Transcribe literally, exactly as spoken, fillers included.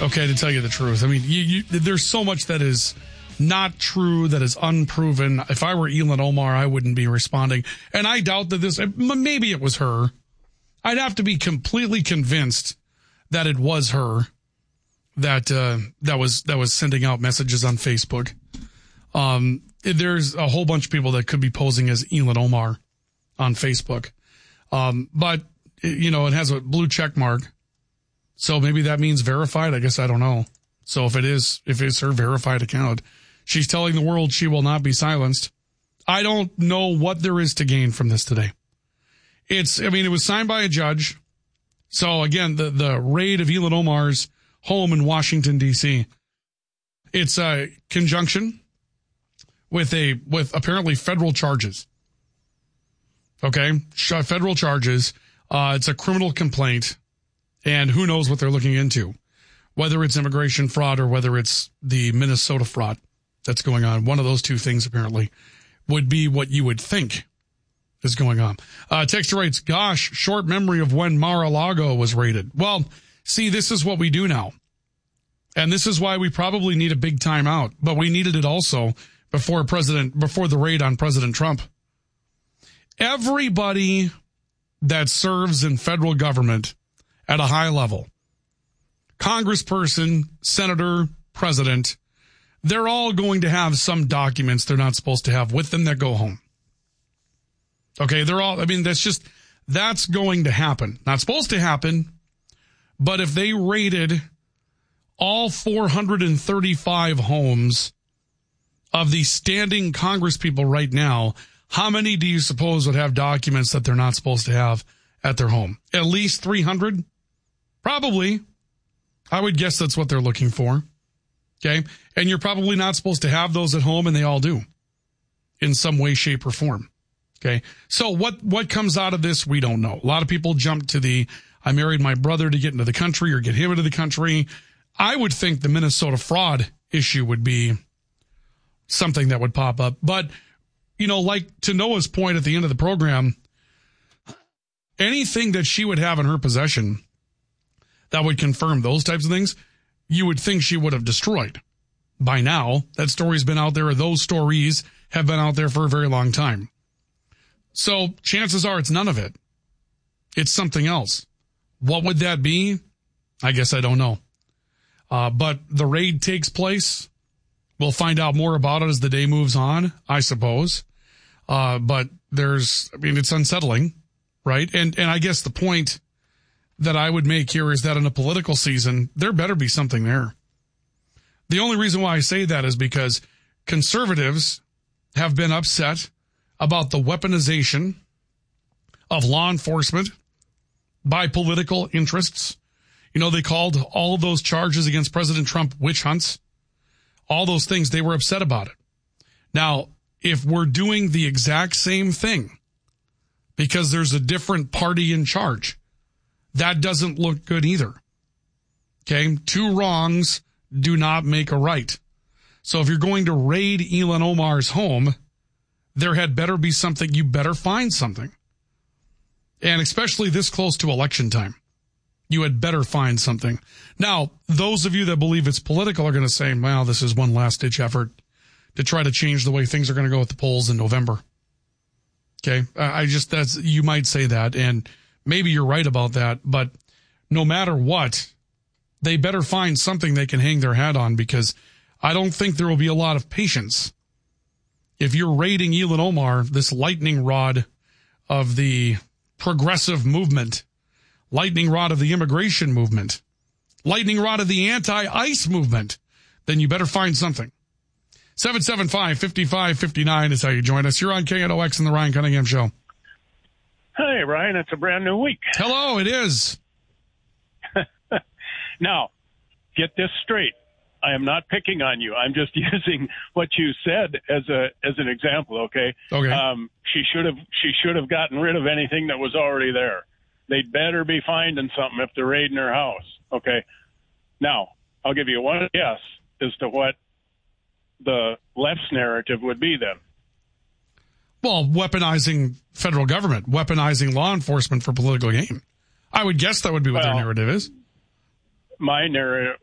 Okay, to tell you the truth. I mean, you, you, there's so much that is not true, that is unproven. If I were Ilhan Omar, I wouldn't be responding. And I doubt that this, maybe it was her. I'd have to be completely convinced that it was her that uh, that was that was sending out messages on Facebook. Um, there's a whole bunch of people that could be posing as Ilhan Omar on Facebook. Um, but, you know, it has a blue check mark. So maybe that means verified. I guess I don't know. So if it is, if it's her verified account, she's telling the world she will not be silenced. I don't know what there is to gain from this today. It's, I mean, it was signed by a judge. So again, the, the raid of Ilhan Omar's home in Washington, D C, it's a conjunction with a, with apparently federal charges. Okay. Federal charges. Uh, it's a criminal complaint, and who knows what they're looking into, whether it's immigration fraud or whether it's the Minnesota fraud that's going on. One of those two things apparently would be what you would think is going on. Uh, Texture writes, gosh, short memory of when Mar-a-Lago was raided. Well, see, this is what we do now. And this is why we probably need a big timeout, but we needed it also before President, before the raid on President Trump. Everybody that serves in federal government at a high level, congressperson, senator, president, they're all going to have some documents they're not supposed to have with them that go home. Okay, they're all, I mean, that's just, that's going to happen. Not supposed to happen, but if they raided all four hundred thirty-five homes of the standing congresspeople right now, how many do you suppose would have documents that they're not supposed to have at their home? At least three hundred? Probably. I would guess that's what they're looking for. Okay? And you're probably not supposed to have those at home, and they all do in some way, shape, or form. Okay? So what, what comes out of this, we don't know. A lot of people jump to the, I married my brother to get into the country or get him into the country. I would think the Minnesota fraud issue would be something that would pop up. But, you know, like to Noah's point at the end of the program, anything that she would have in her possession that would confirm those types of things, you would think she would have destroyed by now. That story's been out there, or those stories have been out there for a very long time. So chances are it's none of it. It's something else. What would that be? I guess I don't know. Uh, but the raid takes place. We'll find out more about it as the day moves on, I suppose. Uh, but there's, I mean, it's unsettling, right? And, and I guess the point that I would make here is that in a political season, there better be something there. The only reason why I say that is because conservatives have been upset about the weaponization of law enforcement by political interests. You know, they called all of those charges against President Trump witch hunts. All those things, they were upset about it. Now, if we're doing the exact same thing because there's a different party in charge, that doesn't look good either. Okay? Two wrongs do not make a right. So if you're going to raid Ilhan Omar's home, there had better be something, you better find something. And especially this close to election time, you had better find something. Now, those of you that believe it's political are going to say, well, this is one last ditch effort to try to change the way things are going to go at the polls in November. Okay. I just, that's, you might say that, and maybe you're right about that, but no matter what, they better find something they can hang their hat on, because I don't think there will be a lot of patience. If you're raiding Ilhan Omar, this lightning rod of the progressive movement, lightning rod of the immigration movement, lightning rod of the anti-ICE movement, then you better find something. seven seven five, five five five nine is how you join us. You're on K N O X and the Ryan Cunningham Show. Hey, Ryan, it's a brand new week. Hello, it is. Now, get this straight. I am not picking on you. I'm just using what you said as a as an example, okay? Okay. Um, she should have she should have gotten rid of anything that was already there. They'd better be finding something if they're raiding her house, okay? Now, I'll give you one guess as to what the left's narrative would be then. Well, weaponizing federal government, weaponizing law enforcement for political gain. I would guess that would be what well, their narrative is. My narrative,